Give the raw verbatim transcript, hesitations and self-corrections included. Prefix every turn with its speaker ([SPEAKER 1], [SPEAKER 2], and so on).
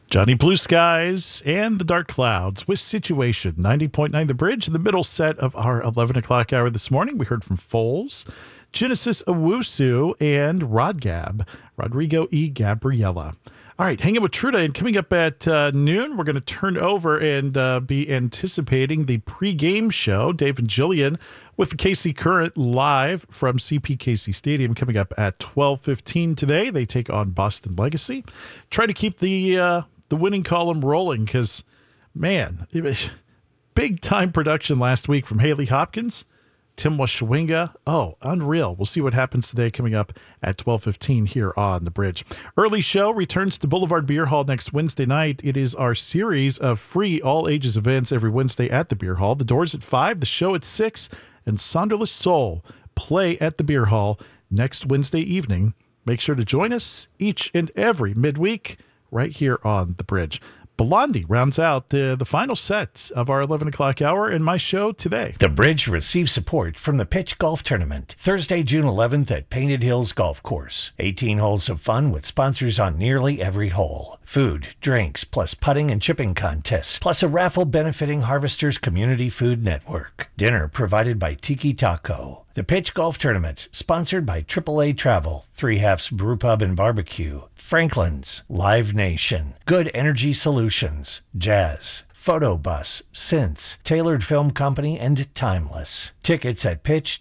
[SPEAKER 1] Johnny Blue Skies and the Dark Clouds with Situation. ninety point nine The Bridge, the middle set of our eleven o'clock hour this morning. We heard from Foles, Genesis Owusu, and Rod Gab, Rodrigo E. Gabriela. All right, hanging with Truda, and coming up at uh, noon, we're going to turn over and uh, be anticipating the pregame show. Dave and Jillian with the K C Current live from C P K C Stadium coming up at twelve fifteen today. They take on Boston Legacy. Try to keep the uh, the winning column rolling because, man, it was big time production last week from Haley Hopkins. Tim Washawinga. Oh, unreal. We'll see what happens today coming up at twelve fifteen here on The Bridge. Early show returns to Boulevard Beer Hall next Wednesday night. It is our series of free all-ages events every Wednesday at the Beer Hall. The doors at five, the show at six, and Sonderless Soul play at the Beer Hall next Wednesday evening. Make sure to join us each and every midweek right here on The Bridge. Blondie rounds out the, the final set of our eleven o'clock hour in my show today.
[SPEAKER 2] The Bridge receives support from the Pitch Golf Tournament, Thursday, June eleventh at Painted Hills Golf Course. eighteen holes of fun with sponsors on nearly every hole. Food, drinks, plus putting and chipping contests, plus a raffle benefiting Harvesters Community Food Network. Dinner provided by Tiki Taco. The Pitch Golf Tournament, sponsored by triple A Travel, Three Halves Brew Pub and Barbecue, Franklin's, Live Nation, Good Energy Solutions, Jazz, Photo Bus, Since, Tailored Film Company, and Timeless. Tickets at pitch